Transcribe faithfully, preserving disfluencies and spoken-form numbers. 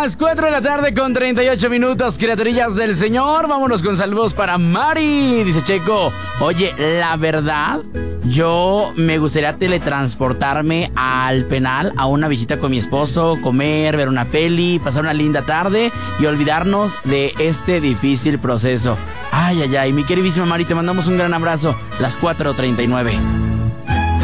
las cuatro de la tarde con treinta y ocho minutos, criaturillas del Señor. Vámonos con saludos para Mari. Dice Checo, oye, la verdad, yo me gustaría teletransportarme al penal, a una visita con mi esposo, comer, ver una peli, pasar una linda tarde y olvidarnos de este difícil proceso. Ay, ay, ay, mi queridísima Mari, te mandamos un gran abrazo. Las cuatro treinta y nueve.